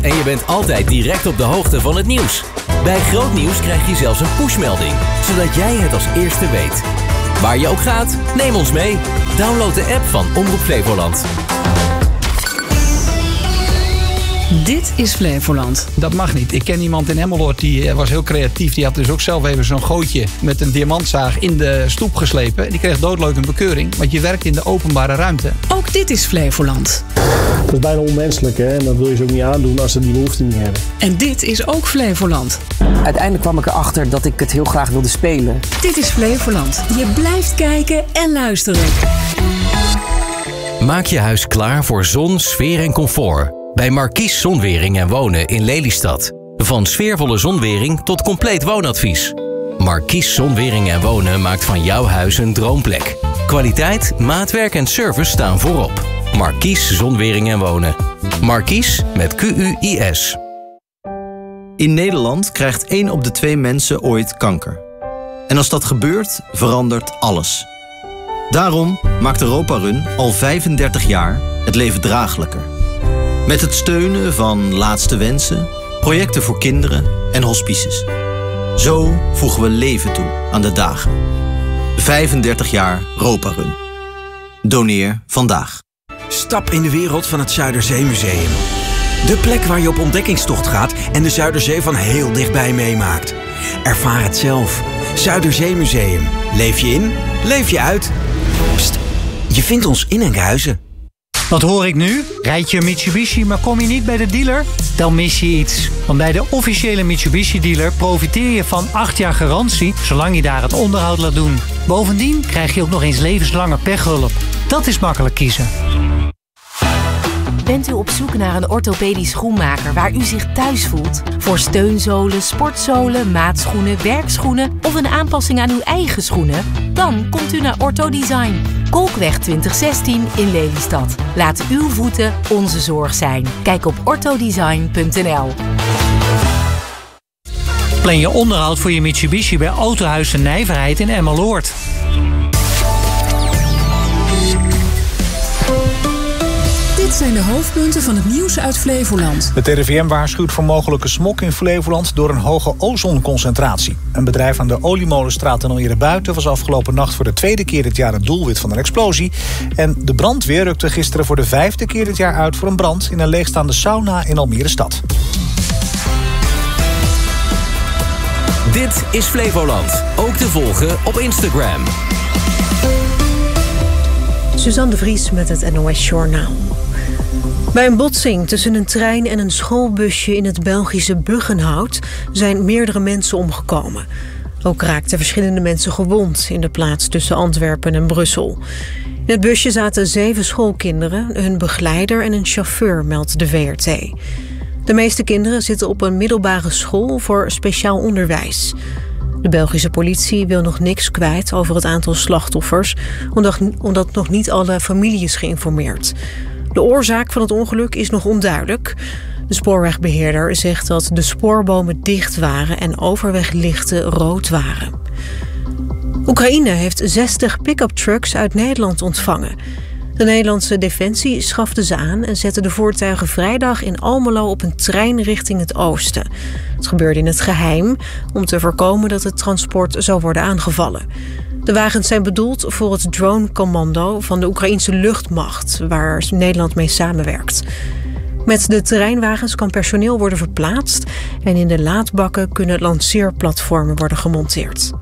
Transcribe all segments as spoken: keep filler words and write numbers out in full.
en je bent altijd direct op de hoogte van het nieuws. Bij Groot Nieuws krijg je zelfs een pushmelding, zodat jij het als eerste weet. Waar je ook gaat, neem ons mee. Download de app van Omroep Flevoland. Dit is Flevoland. Dat mag niet. Ik ken iemand in Emmeloord die was heel creatief. Die had dus ook zelf even zo'n gootje met een diamantzaag in de stoep geslepen. Die kreeg doodleuk een bekeuring, want je werkt in de openbare ruimte. Ook dit is Flevoland. Dat is bijna onmenselijk, hè? En dat wil je ze ook niet aandoen als ze die behoefte niet hebben. En dit is ook Flevoland. Uiteindelijk kwam ik erachter dat ik het heel graag wilde spelen. Dit is Flevoland. Je blijft kijken en luisteren. Maak je huis klaar voor zon, sfeer en comfort. Bij Markies Zonwering en Wonen in Lelystad. Van sfeervolle zonwering tot compleet woonadvies. Markies Zonwering en Wonen maakt van jouw huis een droomplek. Kwaliteit, maatwerk en service staan voorop. Markies Zonwering en Wonen. Markies met Q U I S. In Nederland krijgt één op de twee mensen ooit kanker. En als dat gebeurt, verandert alles. Daarom maakt Europa Run al vijfendertig jaar het leven draaglijker. Met het steunen van Laatste Wensen, projecten voor kinderen en hospices. Zo voegen we leven toe aan de dagen. vijfendertig jaar Europa Run. Doneer vandaag. Stap in de wereld van het Zuiderzeemuseum. De plek waar je op ontdekkingstocht gaat en de Zuiderzee van heel dichtbij meemaakt. Ervaar het zelf. Zuiderzeemuseum. Leef je in, leef je uit. Pst, je vindt ons in Enkhuizen. Wat hoor ik nu? Rijd je een Mitsubishi, maar kom je niet bij de dealer? Dan mis je iets. Want bij de officiële Mitsubishi-dealer profiteer je van acht jaar garantie, zolang je daar het onderhoud laat doen. Bovendien krijg je ook nog eens levenslange pechhulp. Dat is makkelijk kiezen. Bent u op zoek naar een orthopedisch schoenmaker waar u zich thuis voelt? Voor steunzolen, sportzolen, maatschoenen, werkschoenen of een aanpassing aan uw eigen schoenen? Dan komt u naar Ortho Design. Kolkweg twintig zestien in Lelystad. Laat uw voeten onze zorg zijn. Kijk op orthodesign punt n l. Plan je onderhoud voor je Mitsubishi bij Autohuis de Nijverheid in Emmeloord. Dit zijn de hoofdpunten van het nieuws uit Flevoland. Het R I V M waarschuwt voor mogelijke smok in Flevoland door een hoge ozonconcentratie. Een bedrijf aan de Oliemolenstraat in Almere Buiten was afgelopen nacht voor de tweede keer dit jaar het doelwit van een explosie. En de brandweer rukte gisteren voor de vijfde keer dit jaar uit voor een brand in een leegstaande sauna in Almere stad. Dit is Flevoland. Ook te volgen op Instagram. Suzanne de Vries met het N O S Journaal. Bij een botsing tussen een trein en een schoolbusje in het Belgische Buggenhout zijn meerdere mensen omgekomen. Ook raakten verschillende mensen gewond in de plaats tussen Antwerpen en Brussel. In het busje zaten zeven schoolkinderen, hun begeleider en een chauffeur, meldt de V R T. De meeste kinderen zitten op een middelbare school voor speciaal onderwijs. De Belgische politie wil nog niks kwijt over het aantal slachtoffers, omdat, omdat nog niet alle familie is geïnformeerd. De oorzaak van het ongeluk is nog onduidelijk. De spoorwegbeheerder zegt dat de spoorbomen dicht waren en overweglichten rood waren. Oekraïne heeft zestig pick-up trucks uit Nederland ontvangen. De Nederlandse Defensie schafte ze aan en zette de voertuigen vrijdag in Almelo op een trein richting het oosten. Het gebeurde in het geheim om te voorkomen dat het transport zou worden aangevallen. De wagens zijn bedoeld voor het drone-commando van de Oekraïense luchtmacht, waar Nederland mee samenwerkt. Met de terreinwagens kan personeel worden verplaatst en in de laadbakken kunnen lanceerplatformen worden gemonteerd.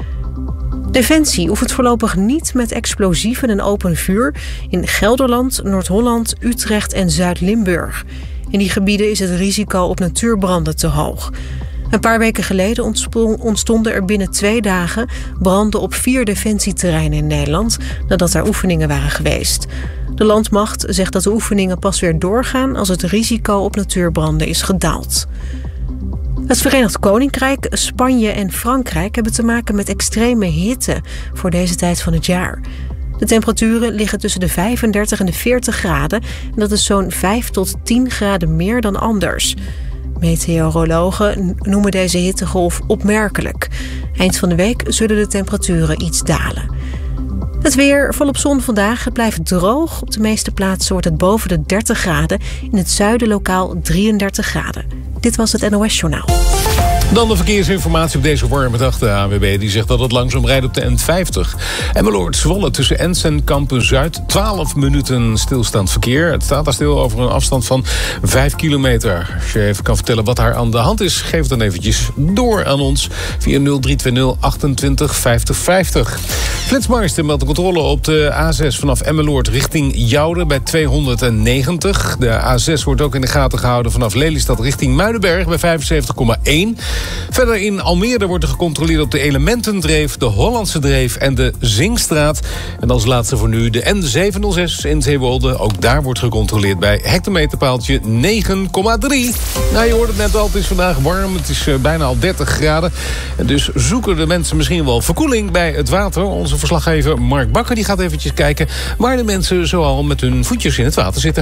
Defensie oefent voorlopig niet met explosieven en open vuur in Gelderland, Noord-Holland, Utrecht en Zuid-Limburg. In die gebieden is het risico op natuurbranden te hoog. Een paar weken geleden ontstonden er binnen twee dagen branden op vier defensieterreinen in Nederland, nadat er oefeningen waren geweest. De landmacht zegt dat de oefeningen pas weer doorgaan als het risico op natuurbranden is gedaald. Het Verenigd Koninkrijk, Spanje en Frankrijk hebben te maken met extreme hitte voor deze tijd van het jaar. De temperaturen liggen tussen de vijfendertig en de veertig graden en dat is zo'n vijf tot tien graden meer dan anders. Meteorologen noemen deze hittegolf opmerkelijk. Eind van de week zullen de temperaturen iets dalen. Het Het weer, volop zon vandaag. Het blijft droog. Op de meeste plaatsen wordt het boven de dertig graden. In het zuiden lokaal drieëndertig graden. Dit was het N O S Journaal. Dan de verkeersinformatie op deze warme dag. De A N W B die zegt dat het langzaam rijdt op de N vijftig. Emmeloord Zwolle tussen Ens en Kampen Zuid. twaalf minuten stilstaand verkeer. Het staat daar stil over een afstand van vijf kilometer. Als je even kan vertellen wat daar aan de hand is, geef het dan eventjes door aan ons via nul drie twee nul achtentwintig vijftig vijftig. Flitsmeister meldt de controle op de A zes vanaf Emmeloord richting Jouden bij tweehonderdnegentig. De A zes wordt ook in de gaten gehouden vanaf Lelystad richting Muidenberg bij vijfenzeventig komma één. Verder in Almere wordt er gecontroleerd op de Elementendreef, de Hollandse Dreef en de Zingstraat. En als laatste voor nu de N zevenhonderdzes in Zeewolde. Ook daar wordt gecontroleerd bij hectometerpaaltje negen komma drie. Nou, je hoort het net al, het is vandaag warm. Het is uh, bijna al dertig graden. En dus zoeken de mensen misschien wel verkoeling bij het water. Onze verslaggever Mark Bakker die gaat eventjes kijken waar de mensen zoal met hun voetjes in het water zitten.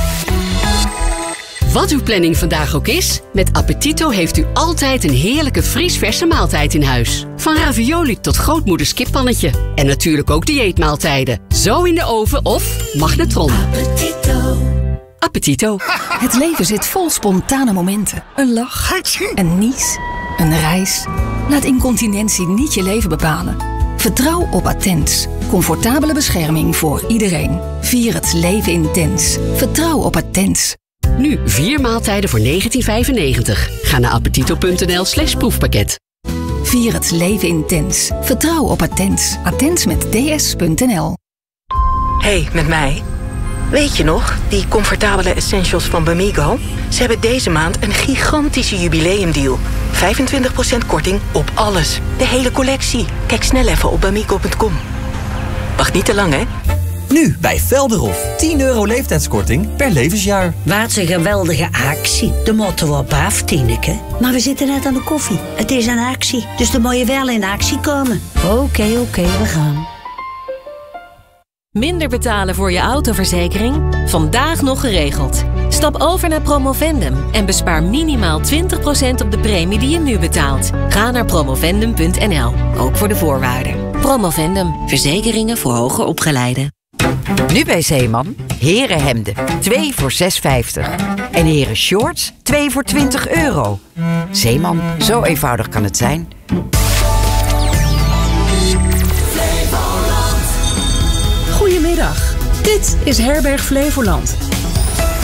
Wat uw planning vandaag ook is, met Appetito heeft u altijd een heerlijke vriesverse maaltijd in huis. Van ravioli tot grootmoeders kippannetje. En natuurlijk ook dieetmaaltijden. Zo in de oven of magnetron. Appetito. Appetito. Het leven zit vol spontane momenten. Een lach, een nies, een reis. Laat incontinentie niet je leven bepalen. Vertrouw op Attens. Comfortabele bescherming voor iedereen. Vier het leven intens. Vertrouw op Attens. Nu vier maaltijden voor negentien vijfennegentig. Ga naar appetito.nl slash proefpakket. Vier het leven intens. Vertrouw op Attens. Attens met ds punt n l. Hey, met mij. Weet je nog, die comfortabele essentials van Bamigo? Ze hebben deze maand een gigantische jubileumdeal. vijfentwintig procent korting op alles. De hele collectie. Kijk snel even op bamigo punt com. Wacht niet te lang, hè? Nu bij Velderhof. tien euro leeftijdskorting per levensjaar. Wat een geweldige actie. De motto op af, Tineke. Maar we zitten net aan de koffie. Het is een actie, dus dan moet je wel in actie komen. Oké, okay, oké, okay, we gaan. Minder betalen voor je autoverzekering? Vandaag nog geregeld. Stap over naar Promovendum en bespaar minimaal twintig procent op de premie die je nu betaalt. Ga naar promovendum punt n l, ook voor de voorwaarden. Promovendum, verzekeringen voor hoger opgeleiden. Nu bij Zeeman, herenhemden, twee voor zes vijftig. En heren shorts, twee voor twintig euro. Zeeman, zo eenvoudig kan het zijn. Goedemiddag, dit is Herberg Flevoland.